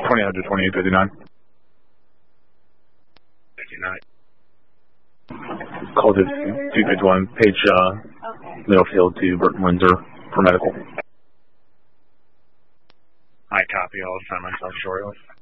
20 to 2859. 59. Call to 251, page Middlefield to Burton Windsor for medical. I copy. I'll assign myself shortly.